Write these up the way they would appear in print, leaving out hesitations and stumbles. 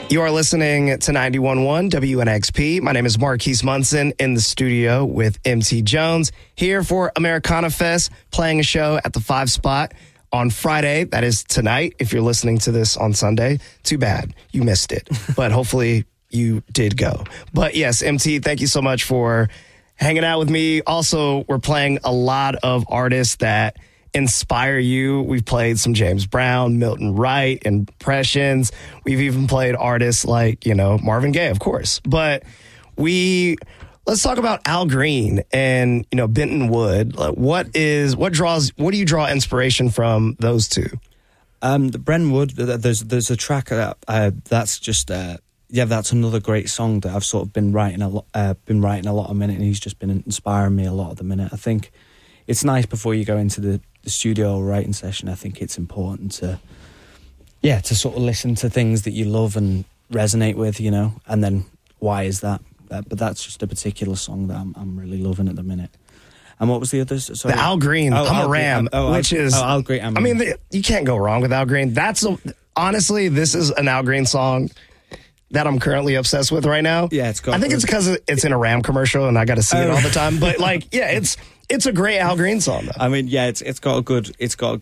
You are listening to 91.1 WNXP. My name is Marquise Munson in the studio with MC Jones here for Americana Fest, playing a show at the 5 Spot on Friday. That is tonight. If you're listening to this on Sunday, too bad. You missed it. But hopefully you did go. But yes, MT, thank you so much for hanging out with me. Also, we're playing a lot of artists that inspire you. We've played some James Brown, Milton Wright, Impressions. We've even played artists like, Marvin Gaye, of course. But let's talk about Al Green and, Benton Wood. What do you draw inspiration from those two? The Benton Wood, there's a track that's just, that's another great song that I've sort of been writing a lot of minute, and he's just been inspiring me a lot at the minute. I think it's nice before you go into the studio writing session. I think it's important to sort of listen to things that you love and resonate with, and then why is that? But that's just a particular song that I'm really loving at the minute. And what was the other? Sorry. The Al Green, I'm a Ram, which is Al Green. I mean, you can't go wrong with Al Green. Honestly, this is an Al Green song that I'm currently obsessed with right now. Yeah, it's got. I think it's because it's in a Ram commercial and I got to see it all the time. But it's a great Al Green song, though. I mean, it's got a good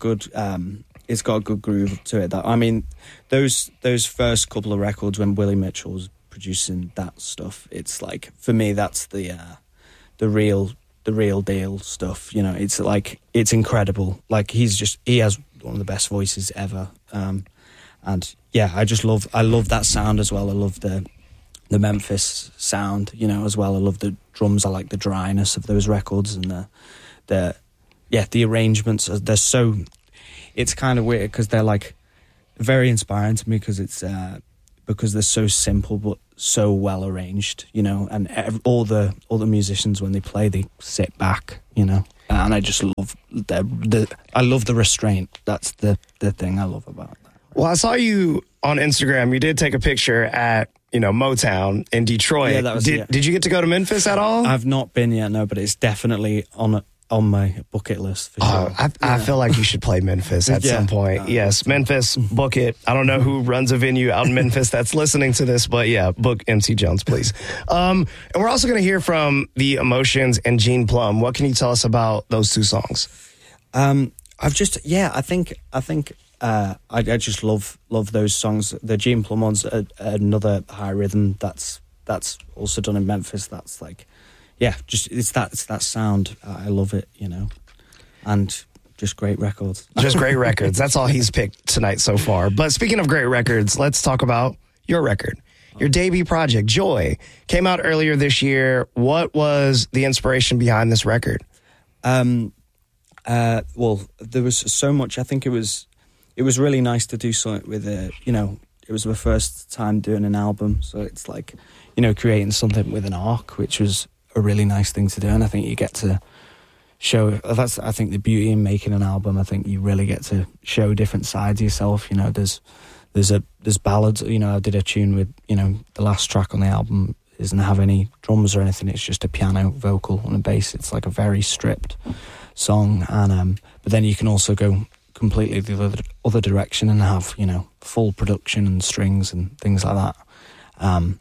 groove to it. I mean, those first couple of records when Willie Mitchell was producing that stuff, it's like, for me, that's the real deal stuff. It's like, it's incredible. Like, he has one of the best voices ever. And yeah, I love that sound as well. I love the Memphis sound, as well. I love the drums. I like the dryness of those records, and the arrangements. It's kind of weird because they're like very inspiring to me because they're so simple but so well arranged, and all the musicians, when they play, they sit back, and I just love I love the restraint. That's the thing I love about that. Well, I saw you on Instagram. You did take a picture at Motown in Detroit. Yeah, that was, Did you get to go to Memphis at all? I've not been yet, no, but it's definitely on my bucket list for sure. I feel like you should play Memphis at some point. Yes, Memphis, book it. I don't know who runs a venue out in Memphis that's listening to this, but yeah, book MC Jones, please. And we're also going to hear from The Emotions and Gene Plum. What can you tell us about those two songs? I just love those songs. The Gene Plum one's another high rhythm that's also done in Memphis. That's like, it's that sound. I love it, and just great records. Just great records. That's all he's picked tonight so far. But speaking of great records, let's talk about your record. Your debut project, Joy, came out earlier this year. What was the inspiration behind this record? Well, there was so much. I think it was really nice to do something with it was my first time doing an album, so it's like, creating something with an arc, which was a really nice thing to do. And I think you get to show, that's, I think, the beauty in making an album. I think you really get to show different sides of yourself. There's ballads. I did a tune with, the last track on the album doesn't have any drums or anything. It's just a piano, vocal, and a bass. It's like a very stripped song. And but then you can also go completely the other direction and have, full production and strings and things like that. And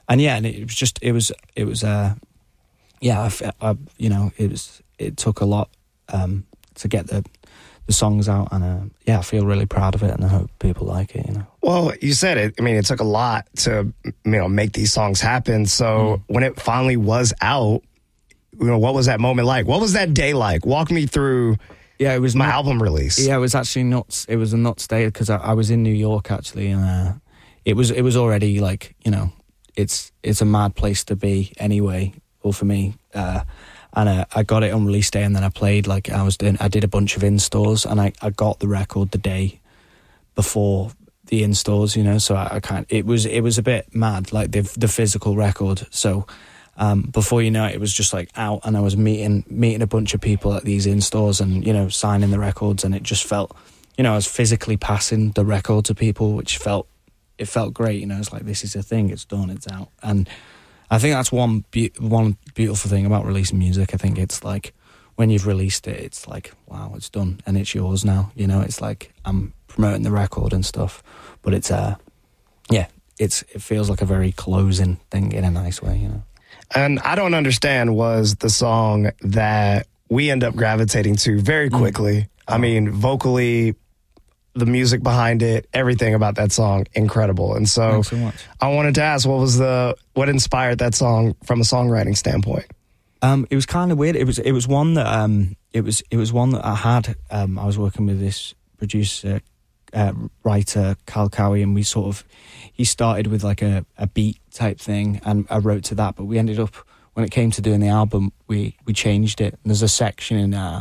it took a lot to get the songs out, and I feel really proud of it, and I hope people like it. Well, you said it. I mean, it took a lot to make these songs happen. So when it finally was out, what was that moment like? What was that day like? Walk me through. Yeah, it was my album release. Yeah, it was actually nuts. It was a nuts day because I was in New York actually, and it was already like, it's a mad place to be anyway. Well, for me, and I got it on release day, and then I played I did a bunch of in-stores, and I got the record the day before the in-stores. So it was a bit mad, like the physical record. So. Before you know it, it was just like out, and I was meeting a bunch of people at these in-stores and, signing the records, and it just felt, I was physically passing the record to people, which felt great, it's like, this is a thing, it's done, it's out. And I think that's one beautiful thing about releasing music. I think it's like, when you've released it, it's like, wow, it's done, and it's yours now, it's like, I'm promoting the record and stuff, but it's, it feels like a very closing thing in a nice way, you know. And I Don't Understand was the song that we end up gravitating to very quickly. I mean, vocally, the music behind it, everything about that song, incredible. And so I wanted to ask, what inspired that song from a songwriting standpoint? It was kind of weird. It was one that it was one that I had. I was working with this producer, writer, Cal Cowie, and he started with like a beat type thing, and I wrote to that. But we ended up, when it came to doing the album, we changed it. And there's a section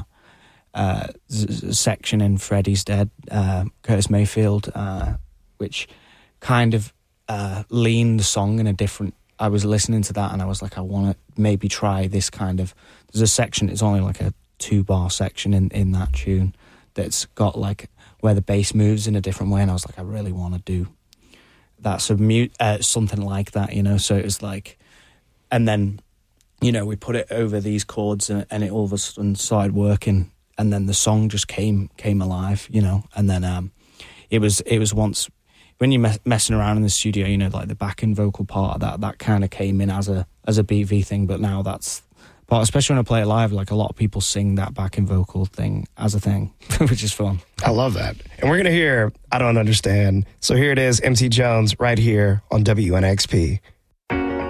in Freddie's Dead, Curtis Mayfield, which kind of leaned the song in a different. I was listening to that and I was like, I want to maybe try this kind of. There's a section, it's only like a 2-bar section in that tune that's got like where the bass moves in a different way, and I was like, I really want to do that, so something like that, you know. So it was like, and then, you know, we put it over these chords and it all of a sudden started working, and then the song just came alive, you know. And then it was once when you're messing around in the studio, you know, like the backing vocal part of that kind of came in as a BV thing, but now that's part, especially when I play it live, like a lot of people sing that backing vocal thing as a thing, which is fun. I love that. And we're going to hear I Don't Understand. So here it is, MC Jones right here on WNXP.